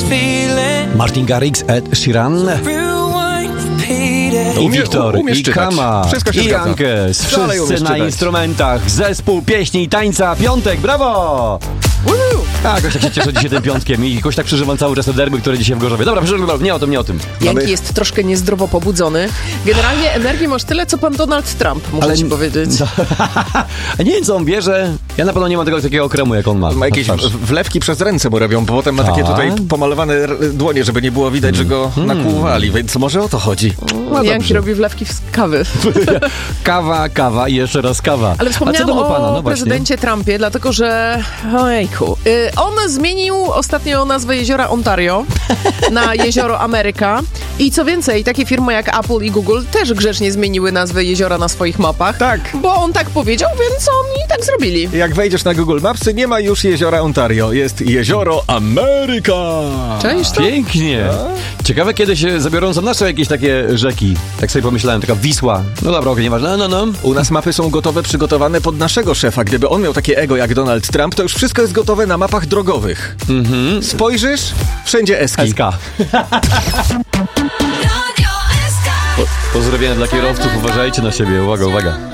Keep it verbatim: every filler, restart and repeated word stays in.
Martin Garrix, Ed Sheeran i Umie- Wiktor, umiesz i czytać. Kama, Wszystko się i zgadza. Jankes. Dalej Wszyscy umiesz na czytać. instrumentach. Zespół pieśni i tańca. Piątek, brawo! Tak, jakoś tak się cieszę dzisiaj tym piątkiem i jakoś tak przeżywam cały czas te derby, które dzisiaj w Gorzowie. Dobra, przeżywam, nie o tym, nie o tym. Janki Mamy- jest troszkę niezdrowo pobudzony. Generalnie energii masz tyle, co pan Donald Trump, muszę Ale- ci powiedzieć. A nie wiem, co on bierze. Ja na pewno nie mam tego takiego kremu, jak on ma. Ma jakieś na twarz. w- wlewki przez ręce mu robią, bo potem ma takie Tak. tutaj pomalowane r- dłonie, żeby nie było widać, że go nakłuwali, więc może o to chodzi. No Janki dobrze. robi wlewki z kawy. Kawa, kawa i jeszcze raz kawa. Ale A wspomniałam co do o pana? No właśnie. prezydencie Trumpie, dlatego że... Ojejku. Y, on zmienił ostatnio nazwę jeziora Ontario na jezioro Ameryka. I co więcej, takie firmy jak Apple i Google też grzecznie zmieniły nazwę jeziora na swoich mapach. Tak. Bo on tak powiedział, więc oni tak zrobili. Jak wejdziesz na Google Maps, nie ma już jeziora Ontario, jest jezioro Ameryka. Cześć, to? Pięknie. Ciekawe, kiedy się zabiorą za nasze jakieś takie rzeki. Tak sobie pomyślałem, taka Wisła. No dobra, okej, nieważne. No, no, no. U nas mapy są gotowe, przygotowane pod naszego szefa. Gdyby on miał takie ego jak Donald Trump, to już wszystko jest gotowe na mapach drogowych. Mhm. Spojrzysz, wszędzie eski. S K. Po, pozdrowienia dla kierowców, uważajcie na siebie, uwaga, uwaga.